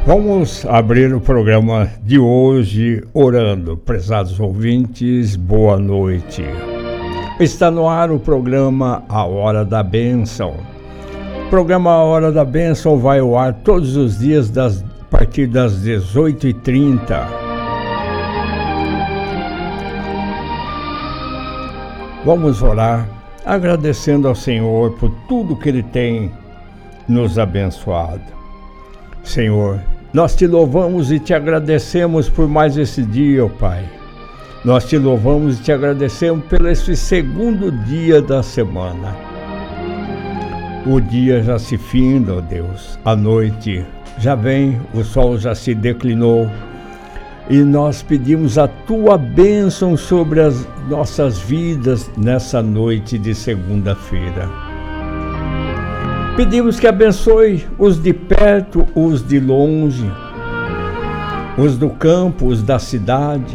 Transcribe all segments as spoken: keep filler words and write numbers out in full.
Vamos abrir o programa de hoje orando. Prezados ouvintes, boa noite. Está no ar o programa A Hora da Bênção. O programa A Hora da Bênção vai ao ar todos os dias das, a partir das dezoito e trinta. Vamos orar agradecendo ao Senhor por tudo que Ele tem nos abençoado. Senhor, nós te louvamos e te agradecemos por mais esse dia, ó Pai. Nós te louvamos e te agradecemos pelo esse segundo dia da semana. O dia já se finda, ó Deus. A noite já vem, o sol já se declinou. E nós pedimos a tua bênção sobre as nossas vidas nessa noite de segunda-feira. Pedimos que abençoe os de perto, os de longe, os do campo, os da cidade.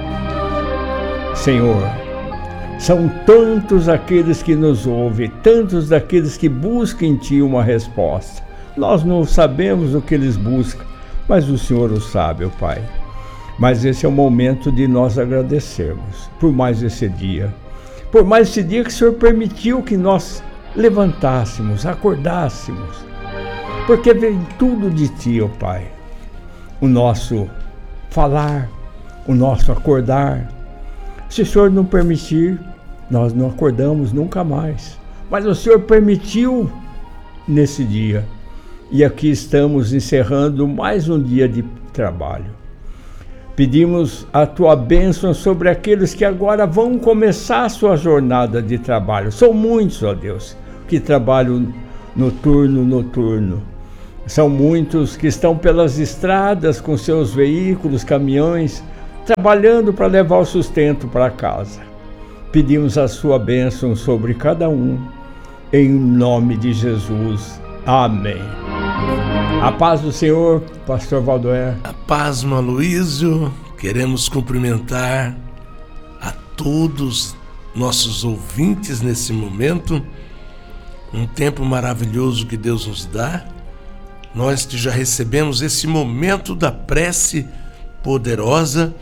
Senhor, são tantos aqueles que nos ouvem, tantos daqueles que buscam em Ti uma resposta. Nós não sabemos o que eles buscam, mas o Senhor o sabe, ó Pai. Mas esse é o momento de nós agradecermos por mais esse dia. Por mais esse dia que o Senhor permitiu que nós levantássemos, acordássemos, porque vem tudo de Ti, ó Pai. O nosso falar, o nosso acordar. Se o Senhor não permitir, nós não acordamos nunca mais. Mas o Senhor permitiu nesse dia. E aqui estamos encerrando mais um dia de trabalho. Pedimos a Tua bênção sobre aqueles que agora vão começar a sua jornada de trabalho. São muitos, ó Deus, que trabalham no turno noturno. São muitos que estão pelas estradas com seus veículos, caminhões, trabalhando para levar o sustento para casa. Pedimos a Sua bênção sobre cada um, em nome de Jesus. Amém. A paz do Senhor, pastor Valdoé. A paz, irmão Aloísio. Queremos cumprimentar a todos nossos ouvintes nesse momento. Um tempo maravilhoso que Deus nos dá. Nós que já recebemos esse momento da prece poderosa,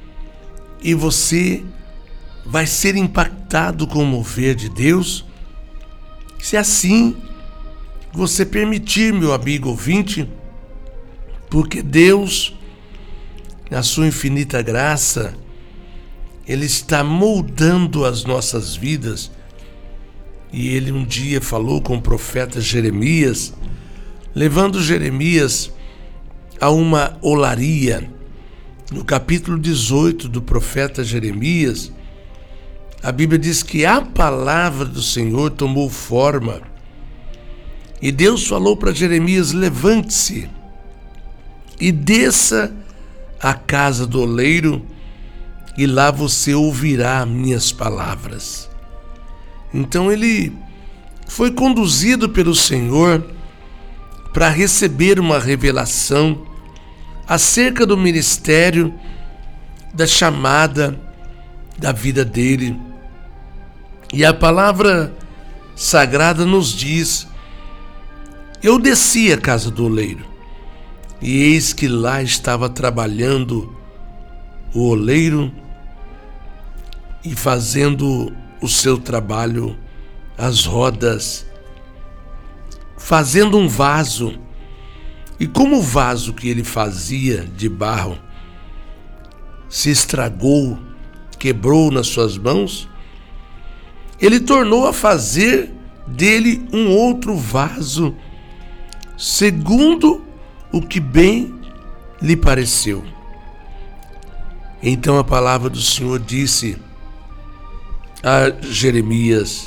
e você vai ser impactado com o mover de Deus, se assim você permitir, meu amigo ouvinte, porque Deus, na sua infinita graça, Ele está moldando as nossas vidas. E Ele um dia falou com o profeta Jeremias, levando Jeremias a uma olaria. No capítulo dezoito do profeta Jeremias, a Bíblia diz que a palavra do Senhor tomou forma. E Deus falou para Jeremias: levante-se e desça à casa do oleiro, e lá você ouvirá minhas palavras. Então ele foi conduzido pelo Senhor para receber uma revelação acerca do ministério, da chamada da vida dele. E a palavra sagrada nos diz: eu desci à casa do oleiro, e eis que lá estava trabalhando o oleiro e fazendo o seu trabalho, as rodas, fazendo um vaso. E como o vaso que ele fazia de barro se estragou, quebrou nas suas mãos, ele tornou a fazer dele um outro vaso, segundo o que bem lhe pareceu. Então a palavra do Senhor disse a Jeremias: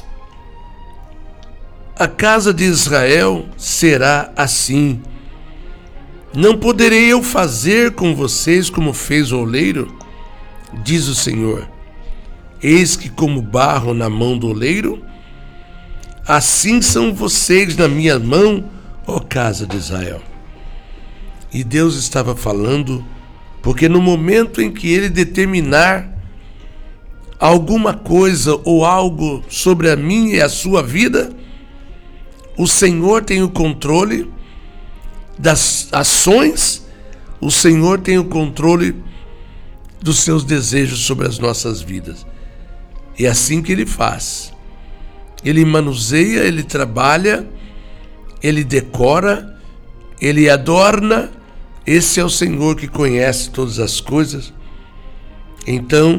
a casa de Israel será assim. Não poderei eu fazer com vocês como fez o oleiro? Diz o Senhor. Eis que como barro na mão do oleiro, assim são vocês na minha mão, ó casa de Israel. E Deus estava falando, porque no momento em que Ele determinar alguma coisa ou algo sobre a minha e a sua vida, o Senhor tem o controle das ações O Senhor tem o controle dos seus desejos sobre as nossas vidas. E é assim que Ele faz. Ele manuseia, Ele trabalha, Ele decora, Ele adorna. Esse é o Senhor que conhece todas as coisas. Então,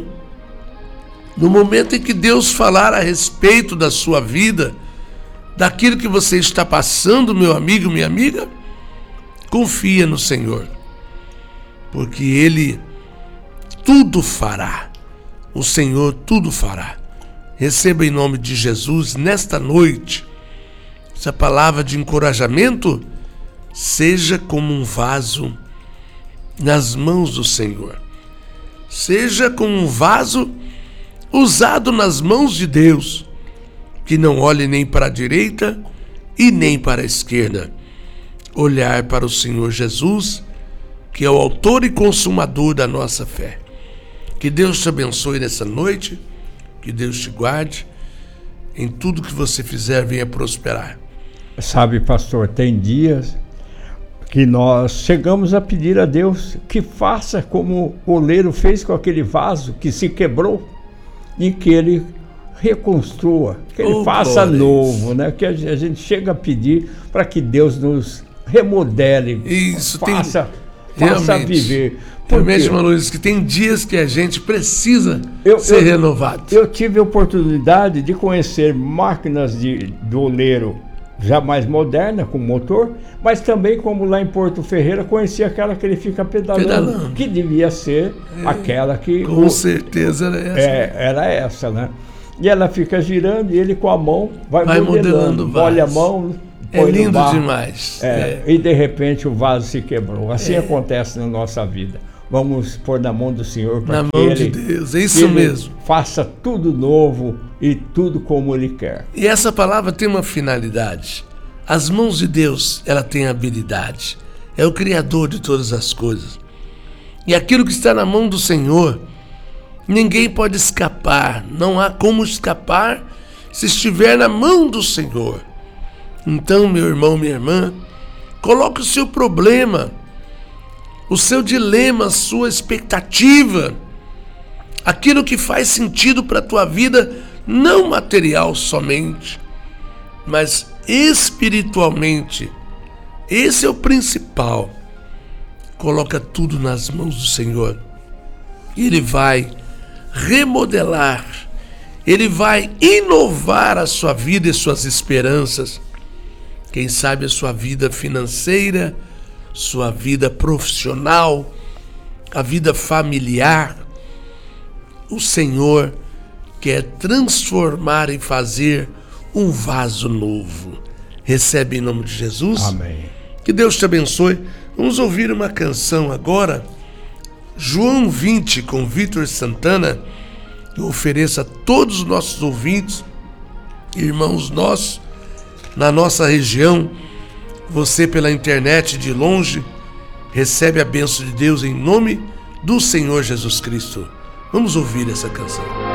no momento em que Deus falar a respeito da sua vida, daquilo que você está passando, meu amigo, minha amiga, confia no Senhor, porque Ele tudo fará. O Senhor tudo fará. Receba em nome de Jesus, nesta noite, essa palavra de encorajamento. Seja como um vaso nas mãos do Senhor. Seja como um vaso usado nas mãos de Deus, que não olhe nem para a direita e nem para a esquerda. Olhar para o Senhor Jesus, que é o autor e consumador da nossa fé. Que Deus te abençoe nessa noite, que Deus te guarde, em tudo que você fizer venha prosperar. Sabe, pastor, tem dias que nós chegamos a pedir a Deus que faça como o oleiro fez com aquele vaso que se quebrou, e que Ele reconstrua, que Ele oh, faça novo, né? Que a gente chega a pedir para que Deus nos remodele, Isso, faça, tem, faça viver. Realmente, irmão Luiz, que tem dias que a gente precisa eu, ser eu, renovado. Eu tive a oportunidade de conhecer máquinas de, do oleiro já mais moderna, com motor, mas também, como lá em Porto Ferreira, conheci aquela que ele fica pedalando, pedalando. que devia ser é, aquela que... Com o, certeza era essa. É, era essa, né? E ela fica girando e ele com a mão vai, vai modelando, molha a mão, é lindo demais. É, é. E de repente o vaso se quebrou. Assim é. acontece na nossa vida. Vamos pôr na mão do Senhor para que mão Ele, de Deus. É isso mesmo. faça tudo novo e tudo como Ele quer. E essa palavra tem uma finalidade. As mãos de Deus, ela tem habilidade. É o Criador de todas as coisas. E aquilo que está na mão do Senhor, ninguém pode escapar. Não há como escapar se estiver na mão do Senhor. Então, meu irmão, minha irmã, coloque o seu problema, o seu dilema, a sua expectativa, aquilo que faz sentido para a tua vida, não material somente, mas espiritualmente. Esse é o principal. Coloca tudo nas mãos do Senhor. Ele vai remodelar, Ele vai inovar a sua vida e suas esperanças. Quem sabe a sua vida financeira, sua vida profissional, a vida familiar. O Senhor quer transformar e fazer um vaso novo. Recebe em nome de Jesus. Amém. Que Deus te abençoe. Vamos ouvir uma canção agora. João vinte, com Vitor Santana. Eu ofereço a todos os nossos ouvintes, irmãos nossos, na nossa região. Você pela internet de longe, recebe a bênção de Deus em nome do Senhor Jesus Cristo. Vamos ouvir essa canção.